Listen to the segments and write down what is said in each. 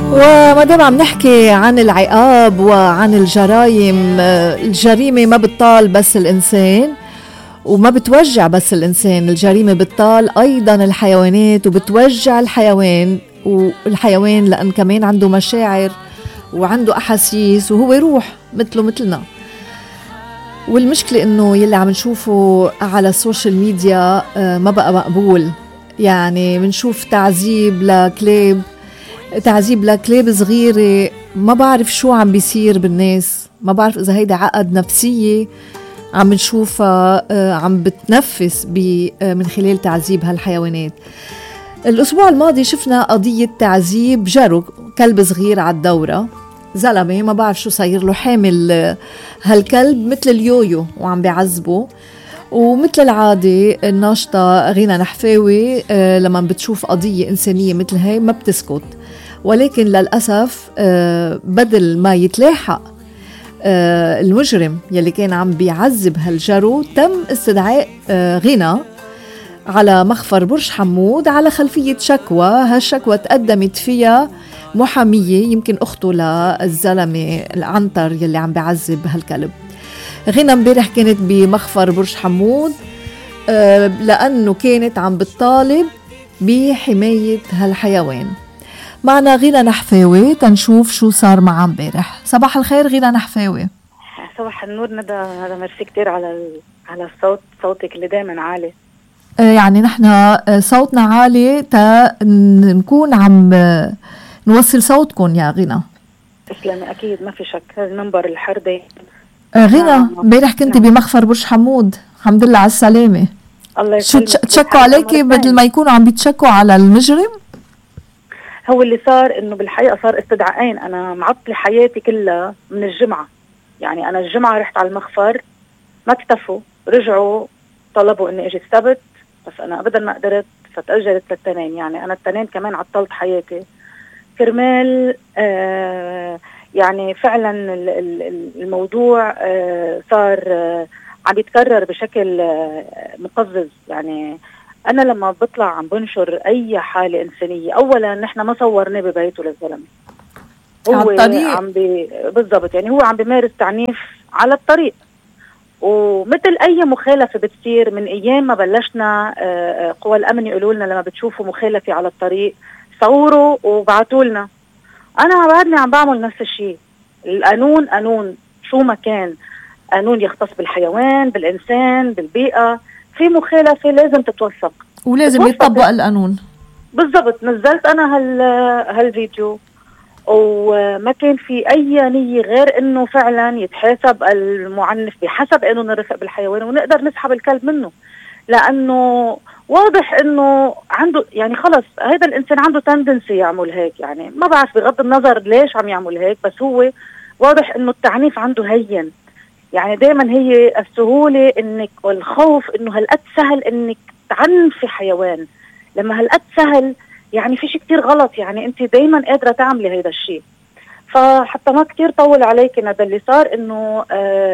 وما دام عم نحكي عن العقاب وعن الجرائم، الجريمة ما بتطال بس الإنسان وما بتوجع بس الإنسان، الجريمة بتطال أيضا الحيوانات وبتوجع الحيوان، والحيوان لأن كمان عنده مشاعر وعنده أحاسيس وهو روح مثله مثلنا. والمشكلة إنه يلي عم نشوفه على السوشيال ميديا ما بقى مقبول. يعني منشوف تعذيب لكلاب صغيرة، ما بعرف شو عم بيصير بالناس، ما بعرف إذا هيدا عقد نفسية عم نشوفها عم بتنفس من خلال تعذيب هالحيوانات. الأسبوع الماضي شفنا قضية تعذيب جرو كلب صغير على الدورة، زلمة ما بعرف شو صاير له، حامل هالكلب مثل اليويو وعم بيعذبه. ومثل العادة الناشطة غينا نحفاوي لما بتشوف قضية إنسانية مثل هاي ما بتسكت، ولكن للأسف بدل ما يتلاحق المجرم يلي كان عم بيعذب هالجرو، تم استدعاء غينا على مخفر برج حمود على خلفية شكوى. هالشكوى تقدمت فيها محامية يمكن أخته للزلمة العنتر يلي عم بيعذب هالكلب. غينا امبارح كانت بمخفر برج حمود لأنه كانت عم بتطالب بحماية هالحيوان. معنا غينا نحفاوي تنشوف شو صار معها امبارح. صباح الخير غينا نحفاوي. صباح النور ندى، هذا ميرسي كتير على صوتك اللي دايما عالي. يعني نحن صوتنا عالي نكون عم نوصل صوتكم يا غينا. تسلمي، اكيد ما في شك، هذا المنبر الحردي. غينا امبارح كنت بمخفر برج حمود، الحمد لله على السلامة. الله يسلمك. شو تشكوا عليكي بدل ما يكونوا عم بيتشكوا على المجرم؟ هو اللي صار انه بالحقيقة صار استدعائين. انا معطلة حياتي كلها من الجمعة، يعني انا الجمعة رحت على المخفر ما اكتفوا، رجعوا طلبوا اني اجي السبت، بس انا ابدا ما قدرت فتأجلت للتنين. يعني انا التنين كمان عطلت حياتي كرمال يعني فعلا الموضوع صار عم يتكرر بشكل مقزز. يعني انا لما بطلع عم بنشر اي حالة انسانية، اولا نحن ما صورنا ببيته للزلمة، هو عم بالضبط، يعني هو عم بيمارس تعنيف على الطريق. ومثل اي مخالفة بتصير من ايام ما بلشنا قوى الامن يقولوا لنا لما بتشوفوا مخالفة على الطريق صوروا وبعتوا لنا. انا بعدني عم بعمل نفس الشيء. القانون قانون شو ما كان، قانون يختص بالحيوان، بالانسان، بالبيئة. في مخالفة لازم تتوثق ولازم يطبق القانون. بالضبط. نزلت انا هالفيديو وما كان في اي نية غير انه فعلا يتحاسب المعنف بحسب قانون الرفق بالحيوان ونقدر نسحب الكلب منه، لانه واضح انه عنده يعني خلص هذا الانسان عنده تندنسي يعمل هيك. يعني ما بعرف بغض النظر ليش عم يعمل هيك، بس هو واضح انه التعنيف عنده هين. يعني دائما هي السهولة انك والخوف انه هالقد سهل انك تعنفي حيوان. لما هالقد سهل يعني في شيء كتير غلط، يعني انت دايما قادرة تعملي هيدا الشيء. فحتى ما كتير طول عليك ندى، اللي صار انه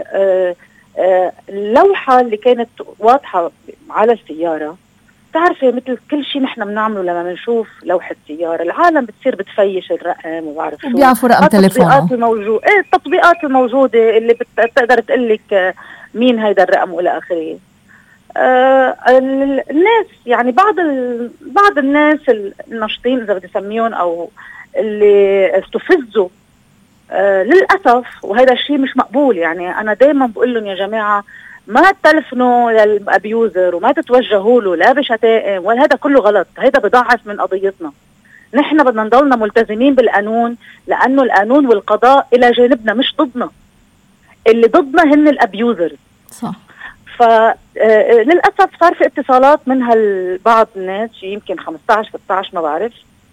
اللوحة اللي كانت واضحة على السيارة، تعرفي مثل كل شيء نحن بنعمله لما بنشوف لوحة سيارة العالم بتصير بتفيش الرقم وبعرف شو، بيعرفوا رقم تليفونه، التطبيقات الموجودة اللي بتقدر تقلك مين هيدا الرقم والى اخره. الناس يعني بعض الناس الناشطين اذا بدي اسميهم او اللي استفزوا للاسف، وهذا الشيء مش مقبول. يعني انا دائما بقول لهم يا جماعه ما تلفنوا للابيوزر وما تتوجهوا له لا بشتائم، وهذا كله غلط، هذا بضعف من قضيتنا. نحن بدنا نضلنا ملتزمين بالقانون، لانه القانون والقضاء الى جانبنا مش ضدنا. اللي ضدنا هن الابيوزر. صح. فللأسف صار في اتصالات من بعض الناس، يمكن 15 16 ما بعرف،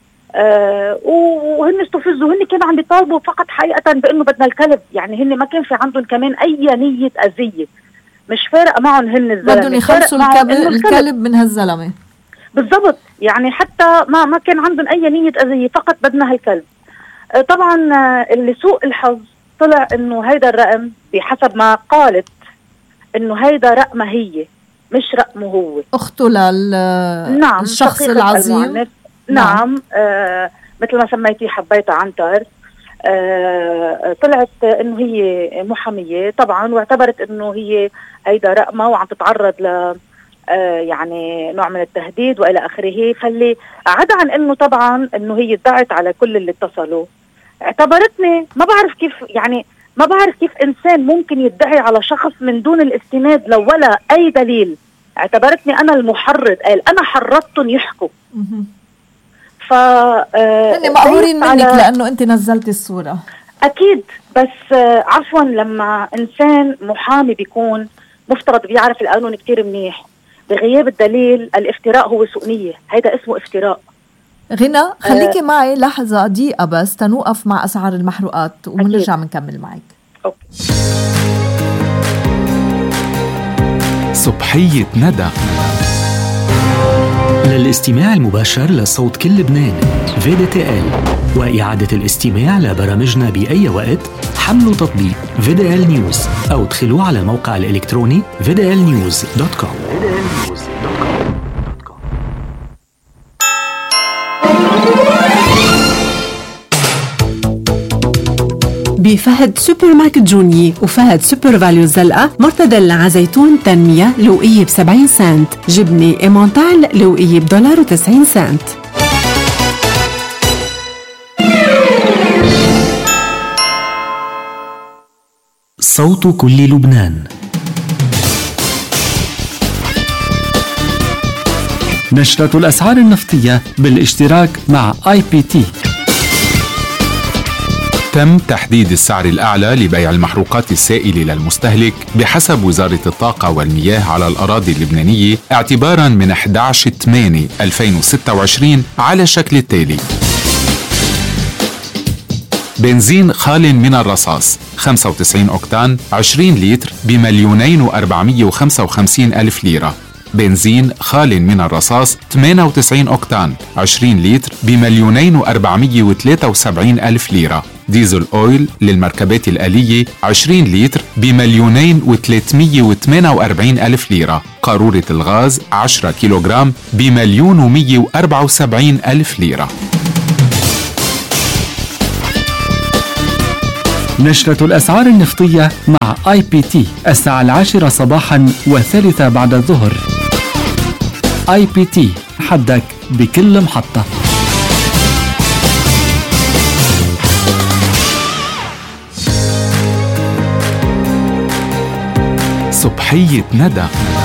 وهن استفزوا، هن كانوا عم بيطالبوا فقط حقيقة بأنه بدنا الكلب. يعني هن ما كان في عندهم كمان أي نية أذية، مش فارق معهم هن الزلمة، بدهم يخلصوا الكلب من هالزلمة. بالضبط. يعني حتى ما كان عندهم أي نية أذية، فقط بدنا هالكلب. طبعا اللي سوء الحظ طلع إنه هيدا الرقم بحسب ما قالت انه هيدا رقمه هي مش رقمه هو، اخته نعم الشخص العظيم. نعم مثل ما سميتيه حبيتها عنتر. طلعت انه هي محامية طبعا، واعتبرت انه هي هيدا رقمة وعم تتعرض ل يعني نوع من التهديد والى اخره. فاللي عدا عن انه طبعا انه هي ادعت على كل اللي اتصلوا، اعتبرتني ما بعرف كيف، يعني ما بعرف كيف انسان ممكن يدعي على شخص من دون الاستناد لو ولا اي دليل. اعتبرتني انا المحرض، قال انا حرضتهم يحكوا. ف هن مقهورين منك لانه انت نزلتي الصورة. اكيد، بس عفوا لما انسان محامي بيكون مفترض بيعرف القانون كتير منيح، بغياب الدليل الافتراء هو سوء نية، هيدا اسمه افتراء. غنى خليكي معي لحظة دقيقة بس تنوقف مع أسعار المحروقات ومنرجع منكمل معك. أوكي. صبحية ندى. للاستماع المباشر لصوت كل لبنان VDTL وإعادة الاستماع لبرامجنا بأي وقت، حملوا تطبيق VDL News أو ادخلوا على الموقع الإلكتروني vdlnews.com. بفهد سوبر ماركت جوني وفهد سوبر فاليو الزلقة مرتدى عزيتون تنمية لوقية ب70 سنت، جبنة إيمونتال لوقية $1.90. صوت كل لبنان. نشرة الأسعار النفطية بالاشتراك مع IPT. تم تحديد السعر الأعلى لبيع المحروقات السائلة للمستهلك بحسب وزارة الطاقة والمياه على الأراضي اللبنانية اعتباراً من 11/8/2026 على شكل التالي: بنزين خال من الرصاص 95 أوكتان 20 لتر ب2,455,000 ليرة. بنزين خال من الرصاص 98 أوكتان 20 لتر ب2,473,000 ليرة. ديزل أويل للمركبات الآلية 20 لتر ب2,348,000 ليرة. قارورة الغاز 10 كيلوغرام ب1,174,000 ليرة. نشرة الأسعار النفطية مع IPT الساعة 10 صباحا و3 بعد الظهر. IPT حدك بكل محطة. صبحية ندى.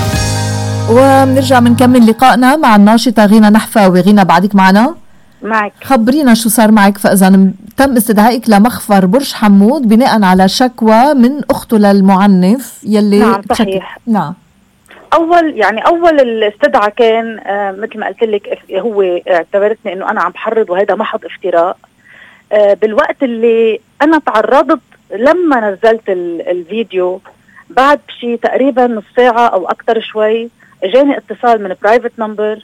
وبنرجع بنكمل لقائنا مع الناشطة غنى نحفاوي. غنى بعدك معنا؟ معك. خبرينا شو صار معك. فإذا تم استدعائك لمخفر برج حمود بناء على شكوى من أخته للمعنف يلي نعم صحيح. نعم. أول الاستدعاء كان مثل ما قلت لك، هو اعتبرتني إنه أنا عم بحرض وهذا محض افتراء. بالوقت اللي أنا تعرضت لما نزلت الفيديو، بعد شيء تقريبا نص ساعة أو أكتر شوي جاني اتصال من برايفت نمبر،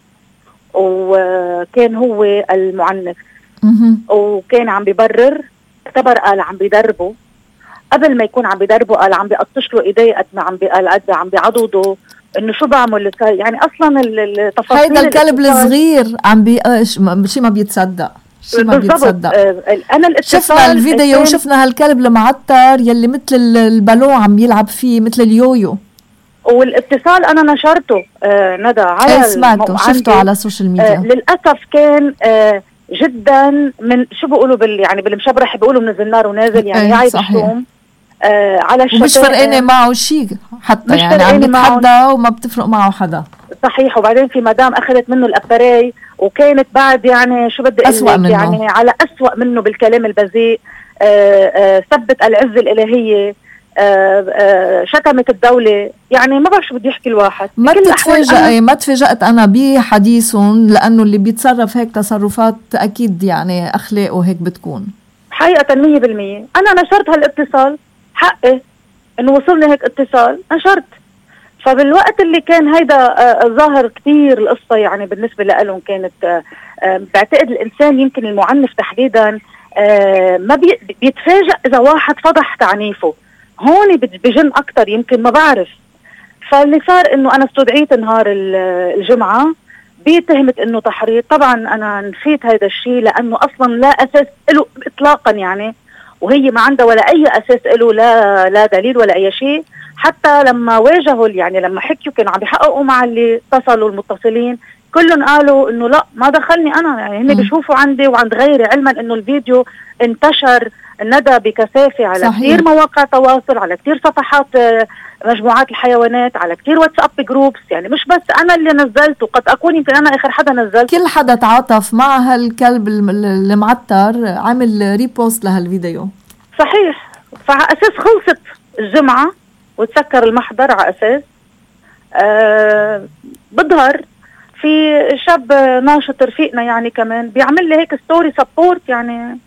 وكان هو المعنف وكان عم بيبرر. اعتبر قال عم بيدربه، قبل ما يكون عم بيدربه قال عم بيقطش له ايديه قد ما عم بيعضده، انه شو بعمل يعني اصلا التفاصيل. هيدا الكلب الصغير عم شيء ما بيتصدق، شيء ما بيتصدق. انا شفنا الفيديو وشفنا هالكلب المعتر يلي مثل البالون عم يلعب فيه مثل اليويو. والاتصال انا نشرته ندى على سمعته، شفته على السوشيال ميديا. للاسف كان جدا من شو بيقولوا يعني بالمشبرح بيقولوا من النار ونازل، يعني قاعد يشوم على الشتاء ومش فرقانه معه شيء حتى، يعني عم يتحدى وما بتفرق معه حدا. صحيح. وبعدين في مدام اخذت منه الاباري وكانت بعد يعني شو بدي اقول لك، يعني على أسوأ منه بالكلام البذيء. ثبت العزة الإلهية، شتمت الدولة، يعني ما بعرف شو بدي يحكي الواحد. ما تفاجأت أنا بحديثهم، لأنه اللي بيتصرف هيك تصرفات أكيد يعني أخلاقه هيك بتكون حقيقة 100%. أنا نشرت هالاتصال، حقي إنه وصلني هيك اتصال نشرت. فبالوقت اللي كان هيدا ظاهر كتير القصة، يعني بالنسبة لهم كانت بعتقد الإنسان يمكن المعنف تحديدا ما بيتفاجأ إذا واحد فضح تعنيفه، هون بجن أكتر يمكن، ما بعرف. فاللي صار إنه أنا استدعيت نهار الجمعة بتهمة انه تحريض. طبعا انا نفيت هذا الشيء لانه اصلا لا اساس له اطلاقا يعني، وهي ما عندها ولا اي اساس له، لا دليل ولا اي شيء. حتى لما واجهوا يعني لما حكيوا كانوا عم بيحققوا مع اللي اتصلوا المتصلين كلهم قالوا انه لا ما دخلني انا، يعني هن بيشوفوا عندي وعند غيري، علما انه الفيديو انتشر ندى بكثافة على كثير مواقع تواصل، على كثير صفحات مجموعات الحيوانات، على كثير واتساب جروبس. يعني مش بس انا اللي نزلته، قد اكون يمكن انا اخر حدا نزلت. كل حدا تعاطف مع هالكلب المعتر عامل ريبوست لهالفيديو. صحيح. فعلى اساس خلصت الجمعة وتسكر المحضر على اساس بظهر في شاب ناشط رفيقنا يعني كمان بيعمل لي هيك ستوري سبورت يعني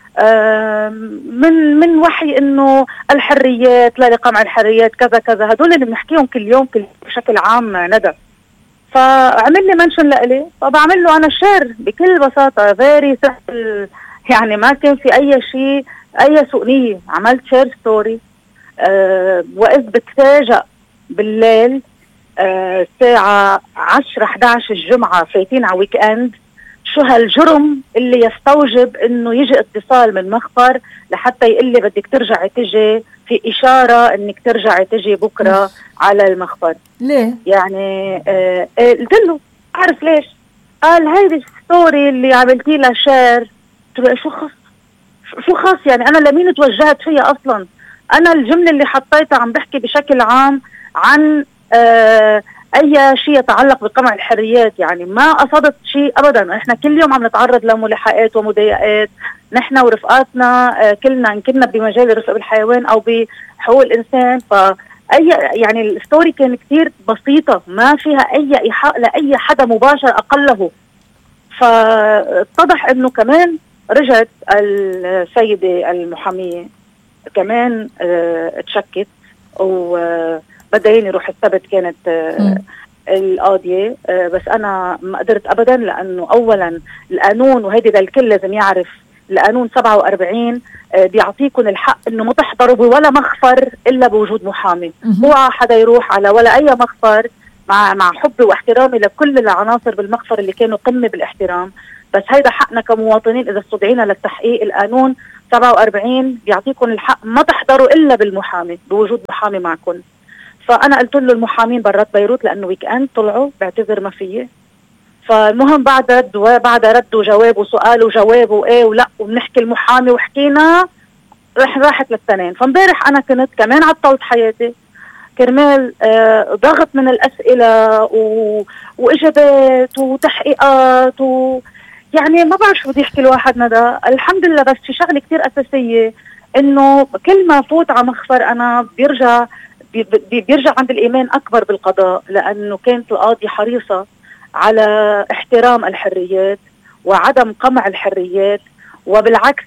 من وحي انه الحريات لا لقمع الحريات كذا كذا، هدول اللي بنحكيهم كل يوم بشكل عام ندى. فعمل لي منشن لإلي، فبعمل له انا شير بكل بساطة فيري سهل، يعني ما كان في اي شيء اي سوء نية. عملت شير ستوري واذ بتفاجأ بالليل الساعة 10-11 الجمعة فايتين على ويك اند، شو هالجرم اللي يستوجب انه يجي اتصال من مخفر لحتى يقول لي بدك ترجعي تجي، في اشارة انك ترجعي تجي بكرة على المخفر. ليه؟ يعني قلت له اعرف ليش. قال هيدي الستوري اللي عملتي لها شير. قلت له شو خاص يعني انا لمين توجهت فيها اصلا؟ انا الجملة اللي حطيتها عم بحكي بشكل عام عن اي شيء يتعلق بقمع الحريات، يعني ما قصدت شيء ابدا. احنا كل يوم عم نتعرض لملاحقات ومضايقات، نحن ورفقاتنا كلنا ان كنا بمجال الرفق بالحيوان او بحقوق الانسان. يعني الستوري كان كتير بسيطة ما فيها اي ايحاء لاي حدا مباشر اقله. فاتضح انه كمان رجعت السيدة المحامية كمان اتشكت بدها يني روح السبت كانت القاضية، بس أنا ما قدرت أبدا لأنه أولا القانون، وهيدي ده الكل لازم يعرف، القانون 47 بيعطيكم الحق إنه ما تحضروا بولا مخفر إلا بوجود محامي. اوعى حدا يروح على ولا أي مخفر مع حبي واحترامي لكل العناصر بالمخفر اللي كانوا قمة بالاحترام، بس هيدا حقنا كمواطنين إذا استدعينا للتحقيق. القانون 47 بيعطيكم الحق ما تحضروا إلا بالمحامي، بوجود محامي معكم. فأنا قلت له المحامين برات بيروت لأنه ويك اند طلعوا بعتذر ما فيه. فالمهم بعد رد وجواب وسؤال وجواب وإيه ولا وبنحكي المحامي وحكينا راحت للتنين. فامبارح أنا كنت كمان عطلت حياتي كرمال ضغط من الأسئلة وإجابات وتحقيقات يعني ما بعرف شو بدي يحكي الواحد ندى. الحمد لله بس في شغلة كتير أساسية، إنه كل ما فوت على مخفر أنا بيرجع عند الإيمان أكبر بالقضاء، لأنه كانت القاضي حريصة على احترام الحريات وعدم قمع الحريات، وبالعكس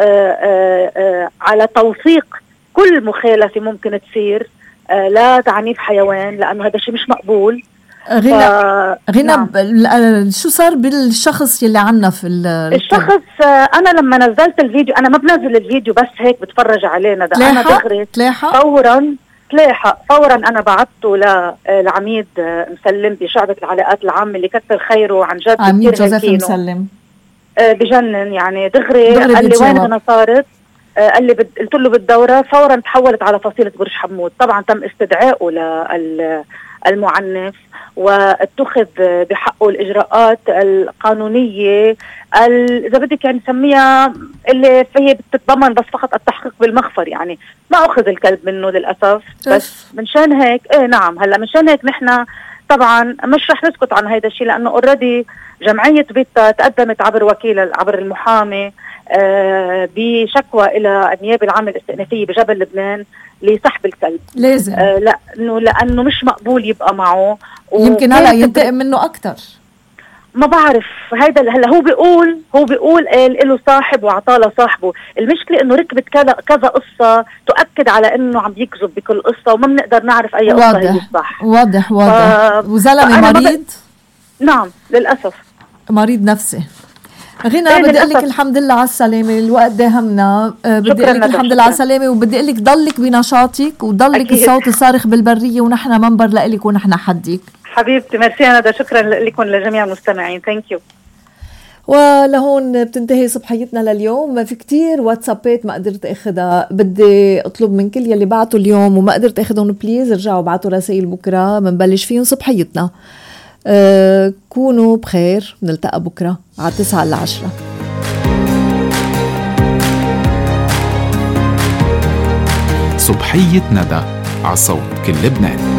على توثيق كل مخالفة ممكن تصير لا تعنيف حيوان، لأنه هذا شيء مش مقبول. غنى نعم. شو صار بالشخص يلي عنا في الشخص؟ أنا لما نزلت الفيديو، أنا ما بنزل الفيديو بس هيك بتفرج علينا، ده أنا دغري فورا أنا بعثته للعميد مسلم بشعبة العلاقات العامة اللي كثر خيره عن جد، عميد جوزيف مسلم بجنن يعني. دغري قال لي وين أنا صارت؟ قال لي قلت له بالدورة. فورا تحولت على فصيلة برج حمود. طبعا تم استدعائه للمعنف واتخذ بحقه الإجراءات القانونية إذا بدك يعني نسميها اللي فهي بتتضمن بس فقط التحقيق بالمخفر. يعني ما أخذ الكلب منه للأسف، بس منشان هيك نعم. هلا منشان هيك نحن طبعا مش رح نسكت عن هيدا الشيء، لأنه اوريدي جمعية بيتا تقدمت عبر المحامي بشكوى إلى النيابة العامة الاستئنافية بجبل لبنان لسحب الكلب. لازم لأنه مش مقبول يبقى معه، يمكن هلا ينتقم منه أكتر. ما بعرف. هيدا هلا هو بيقول له صاحب وعطاله صاحبه. المشكلة إنه ركبت كذا قصة تؤكد على إنه عم يكذب بكل قصة، وما بنقدر نعرف أي قصة هي الصح. واضح وزلمة مريض. نعم للأسف مريض نفسي. غنى بدي أقول لك الحمد لله على السلامة، الوقت داهمنا. بدي أقول لك الحمد لله على السلامة، وبدي أقول لك ضلك بنشاطك وضلك الصوت الصارخ بالبرية، ونحن منبر لإلك ونحن حدك. حبيبتي ميرسي ندى، شكرا لكم لجميع المستمعين. ثانك يو. ولهون بتنتهي صبحيتنا لليوم. في كتير واتسابات ما قدرت اخدها، بدي اطلب من كل يلي بعتوا اليوم وما قدرت اخدهم بليز ارجعوا بعتوا رسائل بكره منبلش فيهم صبحيتنا. كونوا بخير، نلتقى بكره على 9 ل 10. صبحية ندى على صوت كل لبنان.